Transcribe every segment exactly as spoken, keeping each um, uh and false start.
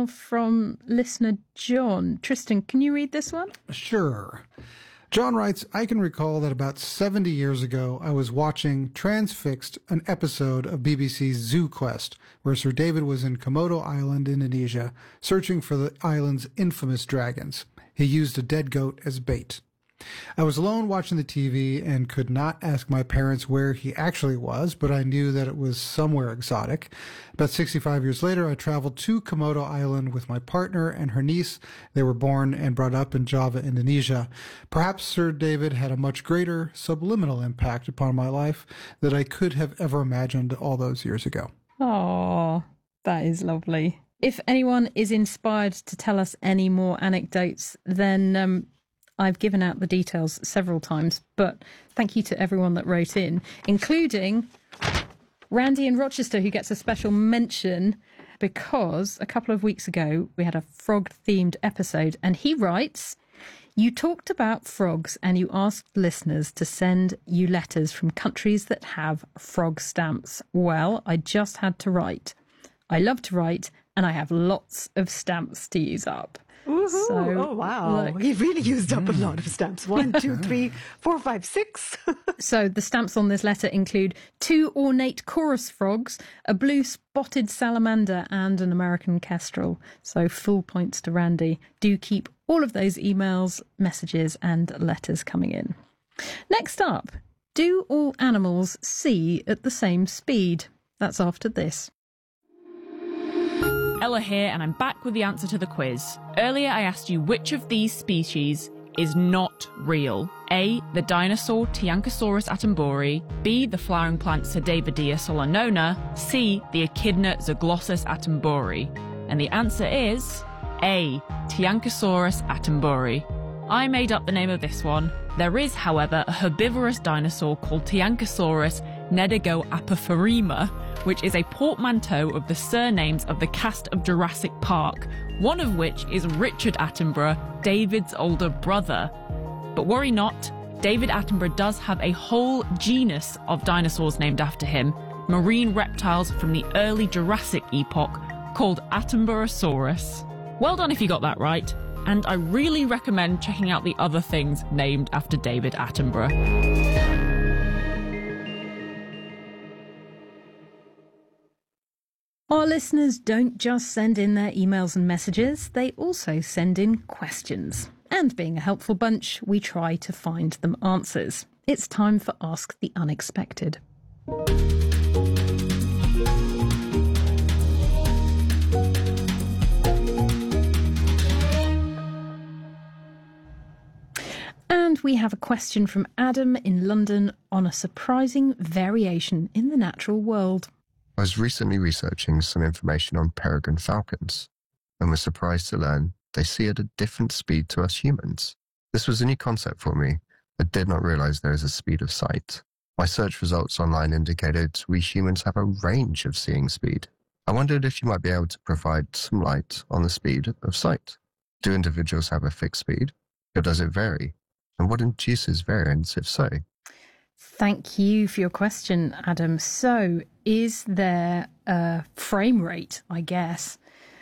email from listener John. Tristan, can you read this one? Sure. John writes, I can recall that about seventy years ago, I was watching Transfixed, an episode of B B C's Zoo Quest, where Sir David was in Komodo Island, Indonesia, searching for the island's infamous dragons. He used a dead goat as bait. I was alone watching the T V and could not ask my parents where he actually was, but I knew that it was somewhere exotic. About sixty-five years later, I traveled to Komodo Island with my partner and her niece. They were born and brought up in Java, Indonesia. Perhaps Sir David had a much greater subliminal impact upon my life than I could have ever imagined all those years ago. Oh, that is lovely. If anyone is inspired to tell us any more anecdotes, then um, I've given out the details several times, but thank you to everyone that wrote in, including Randy in Rochester, who gets a special mention because a couple of weeks ago we had a frog-themed episode, and he writes, you talked about frogs and you asked listeners to send you letters from countries that have frog stamps. Well, I just had to write. I love to write, and I have lots of stamps to use up. Woohoo. So, oh, wow. look. He really used up a lot of stamps. One, two, three, four, five, six. So the stamps on this letter include two ornate chorus frogs, a blue spotted salamander, and an American kestrel. So full points to Randy. Do keep all of those emails, messages, and letters coming in. Next up, do all animals see at the same speed? That's after this. Ella here, and I'm back with the answer to the quiz. Earlier I asked you which of these species is not real. A. The dinosaur Tiancosaurus attenbori. B. The flowering plant Sedavidea solanona. C. The echidna Zooglossus attenbori. And the answer is A. Tiancosaurus attenbori. I made up the name of this one. There is, however, a herbivorous dinosaur called Tiancosaurus nedegoapopharema, which is a portmanteau of the surnames of the cast of Jurassic Park, one of which is Richard Attenborough, David's older brother. But worry not, David Attenborough does have a whole genus of dinosaurs named after him, marine reptiles from the early Jurassic epoch called Attenborosaurus. Well done if you got that right, and I really recommend checking out the other things named after David Attenborough. Our listeners don't just send in their emails and messages, they also send in questions. And being a helpful bunch, we try to find them answers. It's time for Ask the Unexpected. And we have a question from Adam in London on a surprising variation in the natural world. I was recently researching some information on peregrine falcons and was surprised to learn they see at a different speed to us humans. This was a new concept for me. I did not realize there is a speed of sight. My search results online indicated we humans have a range of seeing speed. I wondered if you might be able to provide some light on the speed of sight. Do individuals have a fixed speed, or does it vary? And what induces variance if so? Thank you for your question, Adam. So, is there a frame rate, I guess,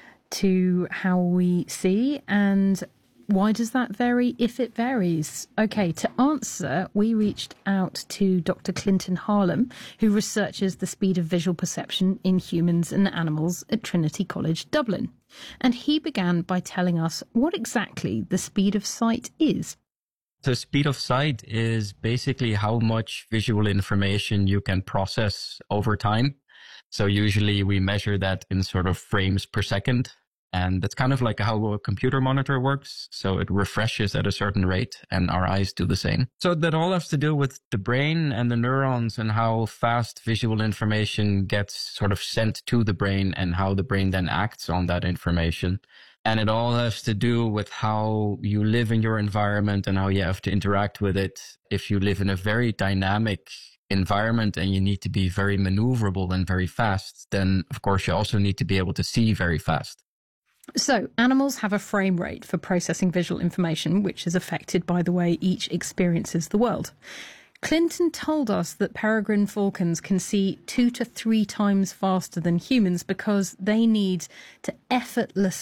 to how we see, and why does that vary if it varies? Okay, to answer, we reached out to Doctor Clinton Harlem, who researches the speed of visual perception in humans and animals at Trinity College, Dublin. And he began by telling us what exactly the speed of sight is. The speed of sight is basically how much visual information you can process over time. So usually we measure that in sort of frames per second. And that's kind of like how a computer monitor works. So it refreshes at a certain rate and our eyes do the same. So that all has to do with the brain and the neurons and how fast visual information gets sort of sent to the brain and how the brain then acts on that information. And it all has to do with how you live in your environment and how you have to interact with it. If you live in a very dynamic environment and you need to be very maneuverable and very fast, then of course you also need to be able to see very fast. So animals have a frame rate for processing visual information, which is affected by the way each experiences the world. Clinton told us that peregrine falcons can see two to three times faster than humans because they need to effortlessly